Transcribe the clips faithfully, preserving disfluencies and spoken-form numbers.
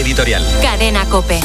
editorial. Cadena COPE.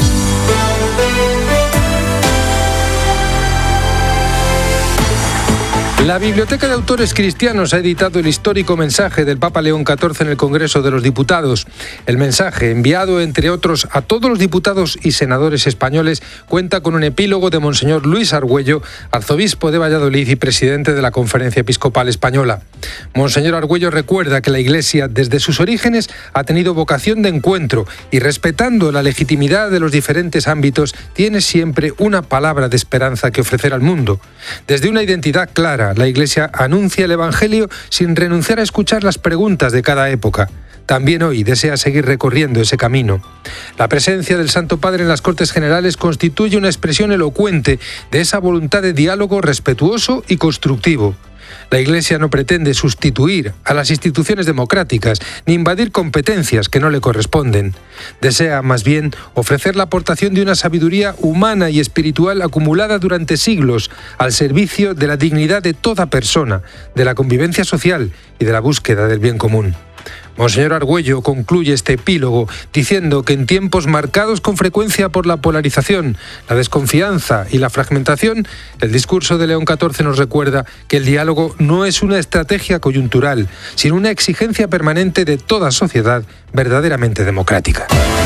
La Biblioteca de Autores Cristianos ha editado el histórico mensaje del Papa León catorce en el Congreso de los Diputados. El mensaje, enviado entre otros a todos los diputados y senadores españoles, cuenta con un epílogo de Monseñor Luis Argüello, arzobispo de Valladolid y presidente de la Conferencia Episcopal Española. Monseñor Argüello recuerda que la Iglesia, desde sus orígenes, ha tenido vocación de encuentro y, respetando la legitimidad de los diferentes ámbitos, tiene siempre una palabra de esperanza que ofrecer al mundo. Desde una identidad clara, la Iglesia anuncia el Evangelio sin renunciar a escuchar las preguntas de cada época. También hoy desea seguir recorriendo ese camino. La presencia del Santo Padre en las Cortes Generales constituye una expresión elocuente de esa voluntad de diálogo respetuoso y constructivo. La Iglesia no pretende sustituir a las instituciones democráticas ni invadir competencias que no le corresponden. Desea, más bien, ofrecer la aportación de una sabiduría humana y espiritual acumulada durante siglos al servicio de la dignidad de toda persona, de la convivencia social y de la búsqueda del bien común. Monseñor Argüello concluye este epílogo diciendo que en tiempos marcados con frecuencia por la polarización, la desconfianza y la fragmentación, el discurso de León catorce nos recuerda que el diálogo no es una estrategia coyuntural, sino una exigencia permanente de toda sociedad verdaderamente democrática.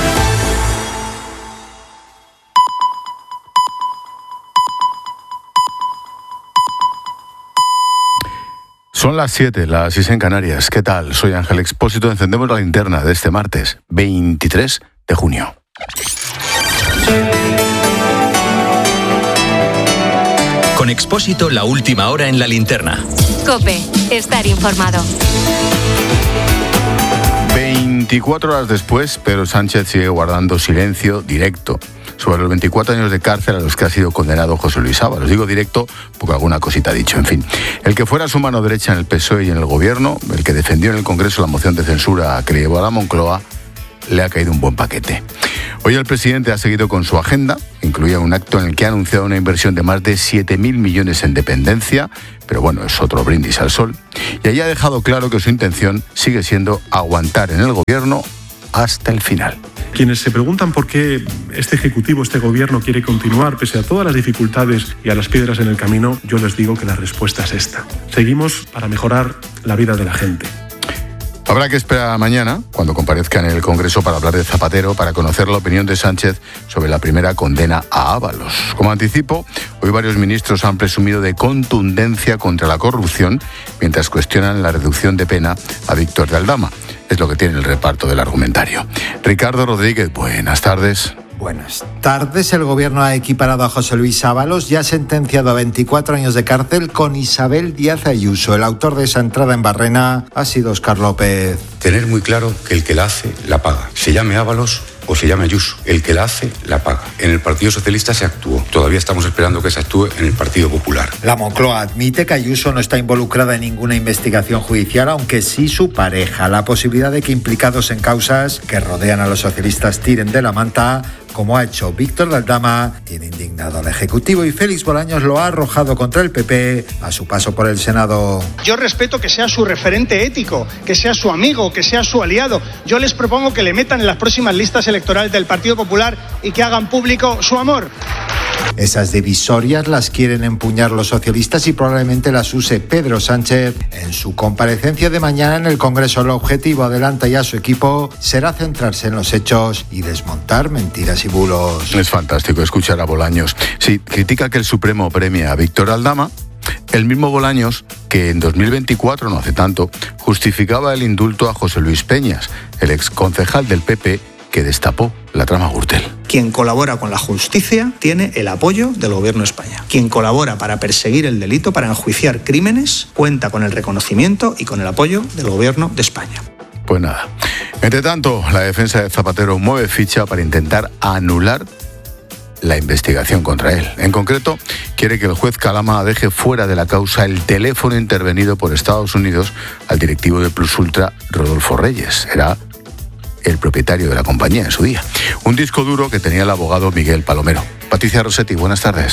Son las siete, las seis en Canarias. ¿Qué tal? Soy Ángel Expósito. Encendemos la linterna de este martes, veintitrés de junio. Con Expósito, la última hora en la linterna. COPE, estar informado. veinticuatro horas después, Pedro Sánchez sigue guardando silencio directo sobre los veinticuatro años de cárcel a los que ha sido condenado José Luis Ábalos. Digo directo porque alguna cosita ha dicho. En fin, el que fuera su mano derecha en el P S O E y en el Gobierno, el que defendió en el Congreso la moción de censura que le llevó a la Moncloa, le ha caído un buen paquete. Hoy el presidente ha seguido con su agenda, incluía un acto en el que ha anunciado una inversión de más de siete mil millones en dependencia, pero bueno, es otro brindis al sol, y allí ha dejado claro que su intención sigue siendo aguantar en el Gobierno hasta el final. Quienes se preguntan por qué este Ejecutivo, este Gobierno quiere continuar pese a todas las dificultades y a las piedras en el camino, yo les digo que la respuesta es esta. Seguimos para mejorar la vida de la gente. Habrá que esperar a mañana, cuando comparezca en el Congreso para hablar de Zapatero, para conocer la opinión de Sánchez sobre la primera condena a Ábalos. Como anticipo, hoy varios ministros han presumido de contundencia contra la corrupción, mientras cuestionan la reducción de pena a Víctor de Aldama. Es lo que tiene el reparto del argumentario. Ricardo Rodríguez, buenas tardes. Buenas tardes. El Gobierno ha equiparado a José Luis Ábalos y ha sentenciado a veinticuatro años de cárcel con Isabel Díaz Ayuso. El autor de esa entrada en Barrena ha sido Óscar López. Tener muy claro que el que la hace, la paga. Se llame Ábalos o se llame Ayuso. El que la hace, la paga. En el Partido Socialista se actuó. Todavía estamos esperando que se actúe en el Partido Popular. La Moncloa admite que Ayuso no está involucrada en ninguna investigación judicial, aunque sí su pareja. La posibilidad de que implicados en causas que rodean a los socialistas tiren de la manta, como ha hecho Víctor de Aldama, tiene indignado al Ejecutivo, y Félix Bolaños lo ha arrojado contra el P P a su paso por el Senado. Yo respeto que sea su referente ético, que sea su amigo, que sea su aliado. Yo les propongo que le metan en las próximas listas electorales del Partido Popular y que hagan público su amor. Esas divisorias las quieren empuñar los socialistas y probablemente las use Pedro Sánchez en su comparecencia de mañana en el Congreso. El objetivo, adelanta ya su equipo, será centrarse en los hechos y desmontar mentiras y bulos. Es fantástico escuchar a Bolaños. Sí, critica que el Supremo premia a Víctor Aldama, el mismo Bolaños que en dos mil veinticuatro, no hace tanto, justificaba el indulto a José Luis Peñas, el exconcejal del P P que destapó la trama Gürtel. Quien colabora con la justicia tiene el apoyo del Gobierno de España. Quien colabora para perseguir el delito, para enjuiciar crímenes, cuenta con el reconocimiento y con el apoyo del Gobierno de España. Pues nada. Entre tanto, la defensa de Zapatero mueve ficha para intentar anular la investigación contra él. En concreto, quiere que el juez Calama deje fuera de la causa el teléfono intervenido por Estados Unidos al directivo de Plus Ultra, Rodolfo Reyes. Era el propietario de la compañía en su día. Un disco duro que tenía el abogado Miguel Palomero. Patricia Rossetti, buenas tardes.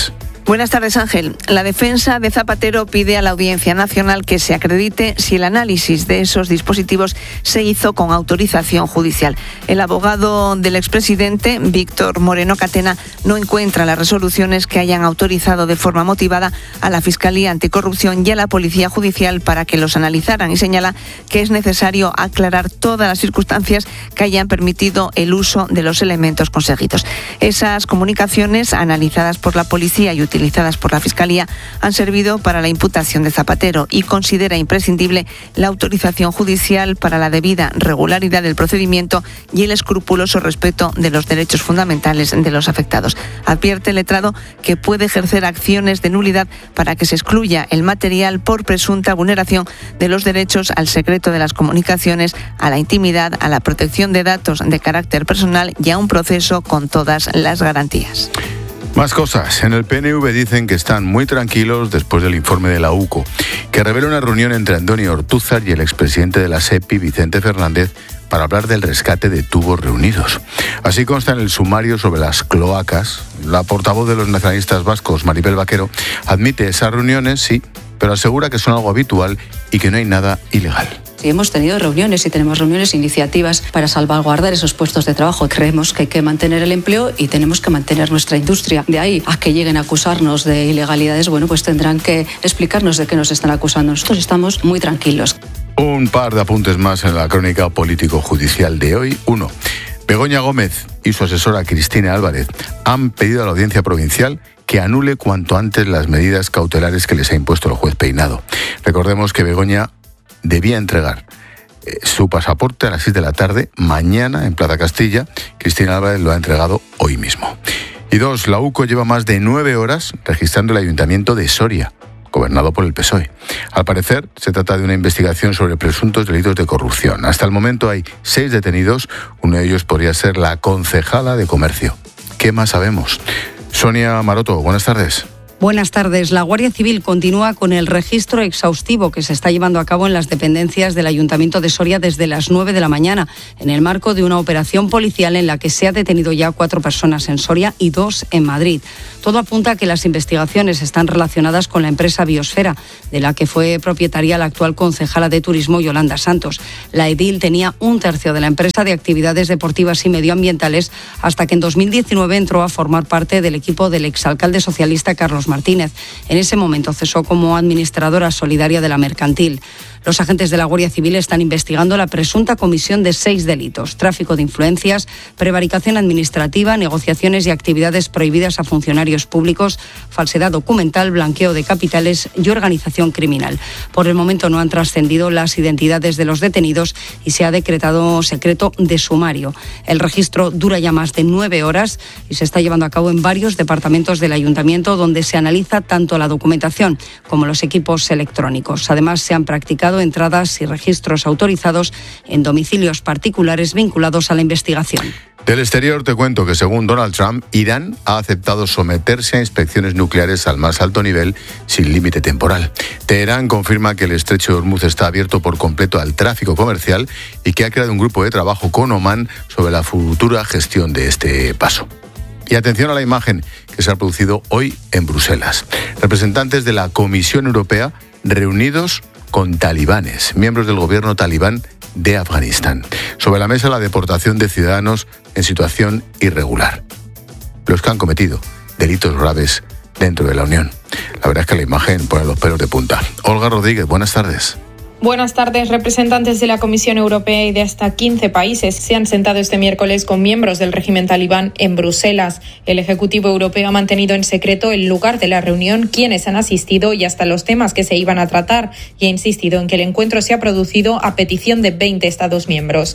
Buenas tardes, Ángel. La defensa de Zapatero pide a la Audiencia Nacional que se acredite si el análisis de esos dispositivos se hizo con autorización judicial. El abogado del expresidente, Víctor Moreno Catena, no encuentra las resoluciones que hayan autorizado de forma motivada a la Fiscalía Anticorrupción y a la Policía Judicial para que los analizaran, y señala que es necesario aclarar todas las circunstancias que hayan permitido el uso de los elementos conseguidos. Esas comunicaciones, analizadas por la policía y utilizadas por la Fiscalía, han servido para la imputación de Zapatero y considera imprescindible la autorización judicial para la debida regularidad del procedimiento y el escrupuloso respeto de los derechos fundamentales de los afectados. Advierte el letrado que puede ejercer acciones de nulidad para que se excluya el material por presunta vulneración de los derechos al secreto de las comunicaciones, a la intimidad, a la protección de datos de carácter personal y a un proceso con todas las garantías. Más cosas. En el P N V dicen que están muy tranquilos después del informe de la U C O, que revela una reunión entre Antonio Ortúzar y el expresidente de la SEPI, Vicente Fernández, para hablar del rescate de tubos reunidos. Así consta en el sumario sobre las cloacas. La portavoz de los nacionalistas vascos, Maribel Vaquero, admite esas reuniones, sí, pero asegura que son algo habitual y que no hay nada ilegal. Sí, hemos tenido reuniones y tenemos reuniones, iniciativas para salvaguardar esos puestos de trabajo. Creemos que hay que mantener el empleo y tenemos que mantener nuestra industria. De ahí a que lleguen a acusarnos de ilegalidades, bueno, pues tendrán que explicarnos de qué nos están acusando. Nosotros estamos muy tranquilos. Un par de apuntes más en la crónica político-judicial de hoy. Uno, Begoña Gómez y su asesora Cristina Álvarez han pedido a la Audiencia Provincial que anule cuanto antes las medidas cautelares que les ha impuesto el juez Peinado. Recordemos que Begoña debía entregar eh, su pasaporte a las seis de la tarde mañana en Plaza Castilla. Cristina Álvarez lo ha entregado hoy mismo. Y dos, la U C O lleva más de nueve horas registrando el Ayuntamiento de Soria, gobernado por el P S O E. Al parecer, se trata de una investigación sobre presuntos delitos de corrupción. Hasta el momento hay seis detenidos, uno de ellos podría ser la concejala de Comercio. ¿Qué más sabemos? Sonia Maroto, buenas tardes. Buenas tardes. La Guardia Civil continúa con el registro exhaustivo que se está llevando a cabo en las dependencias del Ayuntamiento de Soria desde las nueve de la mañana, en el marco de una operación policial en la que se ha detenido ya cuatro personas en Soria y dos en Madrid. Todo apunta a que las investigaciones están relacionadas con la empresa Biosfera, de la que fue propietaria la actual concejala de Turismo, Yolanda Santos. La edil tenía un tercio de la empresa de actividades deportivas y medioambientales hasta que en dos mil diecinueve entró a formar parte del equipo del exalcalde socialista Carlos Martínez. En ese momento cesó como administradora solidaria de la mercantil. Los agentes de la Guardia Civil están investigando la presunta comisión de seis delitos: tráfico de influencias, prevaricación administrativa, negociaciones y actividades prohibidas a funcionarios públicos, falsedad documental, blanqueo de capitales y organización criminal. Por el momento no han trascendido las identidades de los detenidos y se ha decretado secreto de sumario. El registro dura ya más de nueve horas y se está llevando a cabo en varios departamentos del Ayuntamiento, donde se analiza tanto la documentación como los equipos electrónicos. Además, se han practicado entradas y registros autorizados en domicilios particulares vinculados a la investigación. Del exterior te cuento que, según Donald Trump, Irán ha aceptado someterse a inspecciones nucleares al más alto nivel sin límite temporal. Teherán confirma que el estrecho de Hormuz está abierto por completo al tráfico comercial y que ha creado un grupo de trabajo con Omán sobre la futura gestión de este paso. Y atención a la imagen que se ha producido hoy en Bruselas. Representantes de la Comisión Europea reunidos con talibanes, miembros del gobierno talibán de Afganistán. Sobre la mesa, la deportación de ciudadanos en situación irregular, los que han cometido delitos graves dentro de la Unión. La verdad es que la imagen pone los pelos de punta. Olga Rodríguez, buenas tardes. Buenas tardes. Representantes de la Comisión Europea y de hasta quince países se han sentado este miércoles con miembros del régimen talibán en Bruselas. El Ejecutivo Europeo ha mantenido en secreto el lugar de la reunión, quiénes han asistido y hasta los temas que se iban a tratar, y ha insistido en que el encuentro se ha producido a petición de veinte Estados miembros.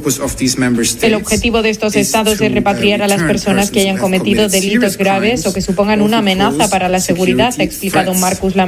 El objetivo de estos estados es repatriar a las personas que hayan cometido delitos graves o que supongan una amenaza para la seguridad, ha explicado Markus Lammert,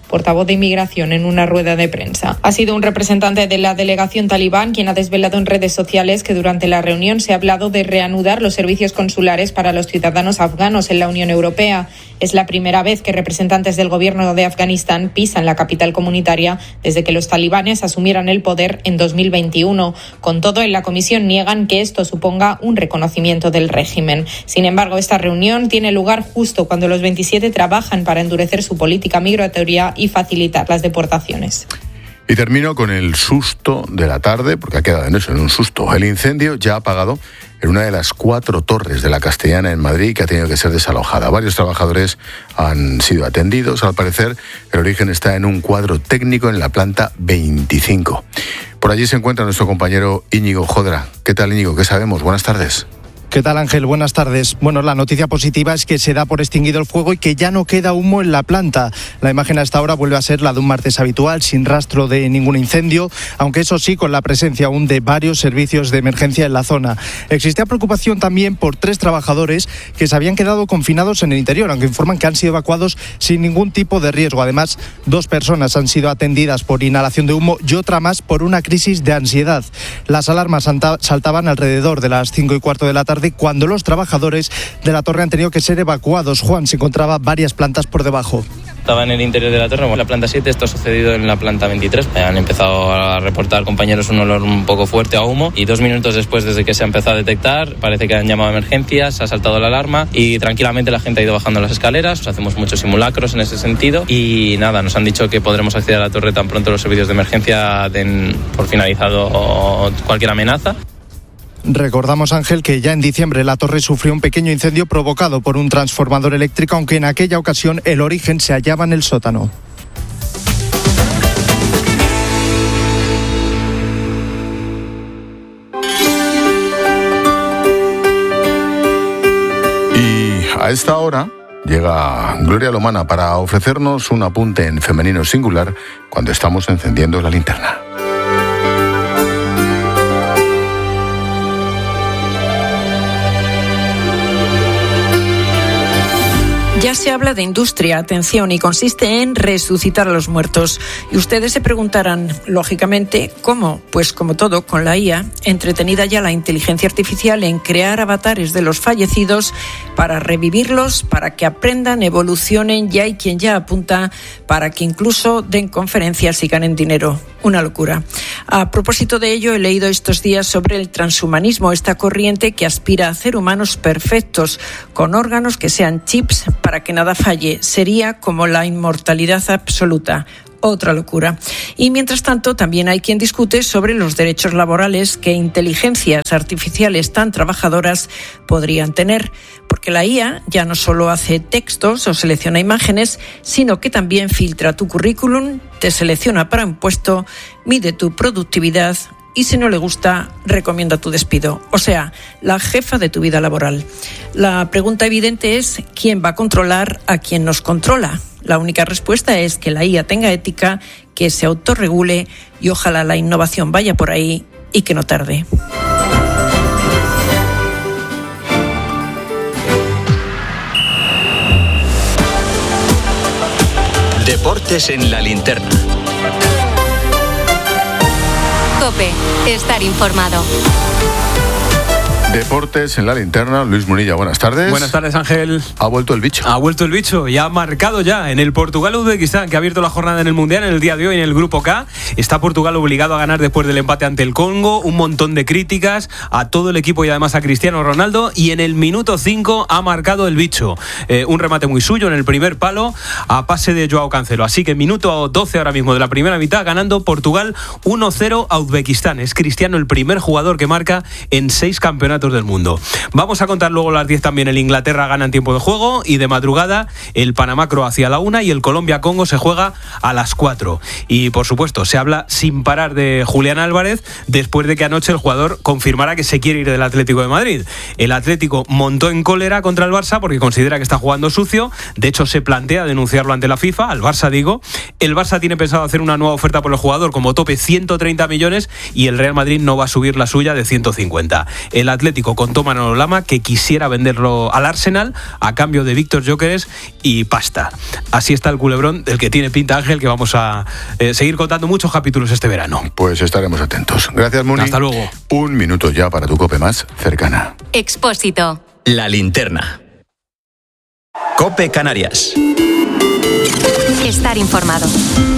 portavoz de inmigración, en una rueda de prensa. Ha sido un representante de la delegación talibán quien ha desvelado en redes sociales que durante la reunión se ha hablado de reanudar los servicios consulares para los ciudadanos afganos en la Unión Europea. Es la primera vez que representantes del gobierno de Afganistán pisan la capital comunitaria desde que los talibanes asumieran el poder en dos mil veintiuno. Con todo, en la comisión niegan que esto suponga un reconocimiento del régimen. Sin embargo, esta reunión tiene lugar justo cuando los veintisiete trabajan para endurecer su política migratoria y facilitar las deportaciones. Y termino con el susto de la tarde, porque ha quedado en eso, en un susto. El incendio ya ha apagado en una de las cuatro torres de la Castellana en Madrid, que ha tenido que ser desalojada. Varios trabajadores han sido atendidos. Al parecer, el origen está en un cuadro técnico en la planta veinticinco. Por allí se encuentra nuestro compañero Íñigo Jodra. ¿Qué tal, Íñigo? ¿Qué sabemos? Buenas tardes. ¿Qué tal, Ángel? Buenas tardes. Bueno, la noticia positiva es que se da por extinguido el fuego y que ya no queda humo en la planta. La imagen a esta hora vuelve a ser la de un martes habitual, sin rastro de ningún incendio, aunque eso sí, con la presencia aún de varios servicios de emergencia en la zona. Existía preocupación también por tres trabajadores que se habían quedado confinados en el interior, aunque informan que han sido evacuados sin ningún tipo de riesgo. Además, dos personas han sido atendidas por inhalación de humo y otra más por una crisis de ansiedad. Las alarmas saltaban alrededor de las cinco y cuarto de la tarde, cuando los trabajadores de la torre han tenido que ser evacuados. Juan, se encontraba varias plantas por debajo. Estaba en el interior de la torre, en la planta siete, esto ha sucedido en la planta veintitrés. Han empezado a reportar compañeros un olor un poco fuerte a humo y dos minutos después, desde que se ha empezado a detectar, parece que han llamado a emergencias, ha saltado la alarma y tranquilamente la gente ha ido bajando las escaleras. Hacemos muchos simulacros en ese sentido y nada, nos han dicho que podremos acceder a la torre tan pronto los servicios de emergencia den por finalizado cualquier amenaza. Recordamos, Ángel, que ya en diciembre la torre sufrió un pequeño incendio provocado por un transformador eléctrico, aunque en aquella ocasión el origen se hallaba en el sótano. Y a esta hora llega Gloria Lomana para ofrecernos un apunte en femenino singular cuando estamos encendiendo la linterna. Ya se habla de industria, atención, y consiste en resucitar a los muertos. Y ustedes se preguntarán, lógicamente, ¿cómo? Pues como todo, con la I A, entretenida ya la inteligencia artificial en crear avatares de los fallecidos para revivirlos, para que aprendan, evolucionen, y hay quien ya apunta para que incluso den conferencias y ganen dinero. Una locura. A propósito de ello, he leído estos días sobre el transhumanismo, esta corriente que aspira a hacer humanos perfectos, con órganos que sean chips para que nada falle. Sería como la inmortalidad absoluta. Otra locura. Y mientras tanto, también hay quien discute sobre los derechos laborales que inteligencias artificiales tan trabajadoras podrían tener, porque la I A ya no solo hace textos o selecciona imágenes, sino que también filtra tu currículum, te selecciona para un puesto, mide tu productividad y, si no le gusta, recomienda tu despido. O sea, la jefa de tu vida laboral. La pregunta evidente es, ¿quién va a controlar a quien nos controla? La única respuesta es que la I A tenga ética, que se autorregule y ojalá la innovación vaya por ahí y que no tarde. Deportes en la linterna. COPE, estar informado. Deportes en la linterna. Luis Munilla, buenas tardes. Buenas tardes, Ángel. Ha vuelto el bicho. Ha vuelto el bicho y ha marcado ya en el Portugal-Uzbekistán, que ha abierto la jornada en el Mundial en el día de hoy en el Grupo K. Está Portugal obligado a ganar después del empate ante el Congo. Un montón de críticas a todo el equipo y además a Cristiano Ronaldo. Y en el minuto cinco ha marcado el bicho. Eh, un remate muy suyo en el primer palo a pase de Joao Cancelo. Así que minuto doce ahora mismo de la primera mitad, ganando Portugal uno cero a Uzbekistán. Es Cristiano el primer jugador que marca en seis campeonatos del mundo. Vamos a contar luego a las diez también el Inglaterra gana en tiempo de juego y de madrugada el Panamá-Croacia a la una y el Colombia-Congo se juega a las cuatro. Y por supuesto se habla sin parar de Julián Álvarez después de que anoche el jugador confirmara que se quiere ir del Atlético de Madrid. El Atlético montó en cólera contra el Barça porque considera que está jugando sucio. De hecho se plantea denunciarlo ante la FIFA, al Barça digo. El Barça tiene pensado hacer una nueva oferta por el jugador como tope ciento treinta millones y el Real Madrid no va a subir la suya de ciento cincuenta. El Atlético Atlético contó Manolo Lama que quisiera venderlo al Arsenal a cambio de Víctor Gyökeres y pasta. Así está el culebrón del que tiene pinta Ángel, que vamos a eh, seguir contando muchos capítulos este verano. Pues estaremos atentos. Gracias, Muni. Hasta luego. Un minuto ya para tu COPE más cercana. Expósito. La linterna. COPE Canarias. Estar informado.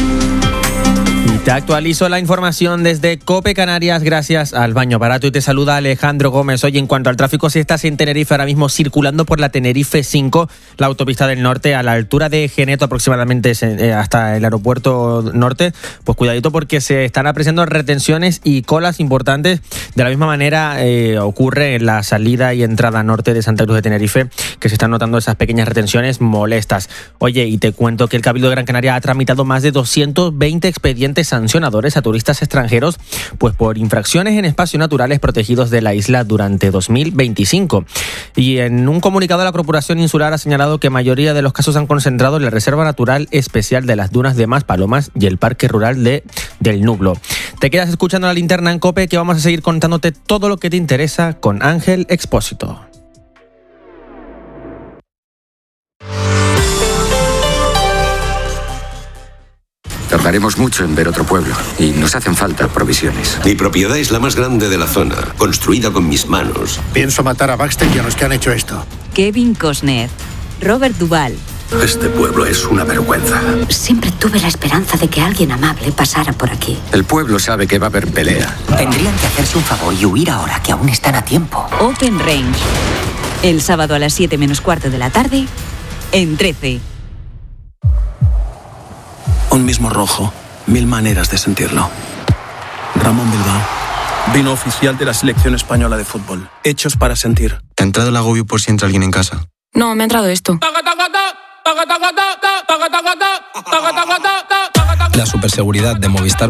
Te actualizo la información desde COPE Canarias gracias al Baño Barato y te saluda Alejandro Gómez. Hoy, en cuanto al tráfico, si estás en Tenerife ahora mismo circulando por la Tenerife cinco, la autopista del norte a la altura de Geneto, aproximadamente hasta el aeropuerto norte, pues cuidadito porque se están apreciando retenciones y colas importantes. De la misma manera eh, ocurre en la salida y entrada norte de Santa Cruz de Tenerife, que se están notando esas pequeñas retenciones molestas. Oye, y te cuento que el Cabildo de Gran Canaria ha tramitado más de doscientos veinte expedientes sancionadores a turistas extranjeros, pues por infracciones en espacios naturales protegidos de la isla durante dos mil veinticinco. Y en un comunicado, la Corporación Insular ha señalado que mayoría de los casos se han concentrado en la Reserva Natural Especial de las Dunas de Maspalomas y el Parque Rural de del Nublo. Te quedas escuchando la linterna en COPE, que vamos a seguir contándote todo lo que te interesa con Ángel Expósito. Tardaremos mucho en ver otro pueblo y nos hacen falta provisiones. Mi propiedad es la más grande de la zona, construida con mis manos. Pienso matar a Baxter y a los que han hecho esto. Kevin Costner, Robert Duvall. Este pueblo es una vergüenza. Siempre tuve la esperanza de que alguien amable pasara por aquí. El pueblo sabe que va a haber pelea. Tendrían que hacerse un favor y huir ahora, que aún están a tiempo. Open Range. El sábado a las siete menos cuarto de la tarde, en trece. Un mismo rojo, mil maneras de sentirlo. Ramón Bilbao, vino oficial de la selección española de fútbol. Hechos para sentir. ¿Te ha entrado el agobio por si entra alguien en casa? No, me ha entrado esto. La superseguridad de Movistar